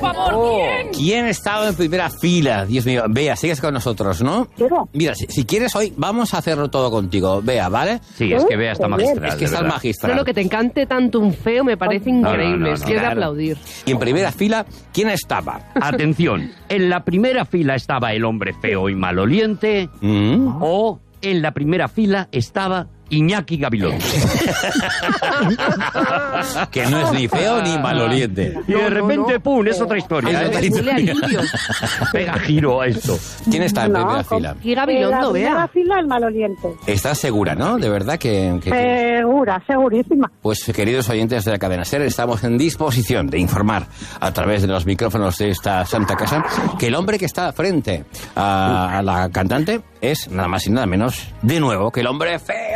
favor, ¿Quién estaba en primera fila? Dios mío, Bea, sigues con nosotros, ¿no? Digo. Mira, si quieres hoy, vamos a hacerlo todo contigo, Bea, ¿vale? Sí, es que Bea está magistral. Es que estás magistral. No, lo que te encante tanto un feo me parece increíble. no, Es que es de aplaudir. Y en primera fila, ¿quién estaba? Atención, en la primera fila estaba el hombre feo y maloliente, o en la primera fila estaba Iñaki Gabilondo. Que no es ni feo ni maloliente. Y de repente, ¡pum!, es otra historia. Es otra ¿eh? Huele a limpio. Pega giro a esto. ¿Quién está en primera fila? Y Gabilondo, La primera vea. fila, el maloliente. ¿Estás segura, no? De verdad que... Segura, segurísima. Pues, queridos oyentes de la cadena SER, estamos en disposición de informar a través de los micrófonos de esta santa casa que el hombre que está frente a la cantante es nada más y nada menos, de nuevo, que el hombre feo.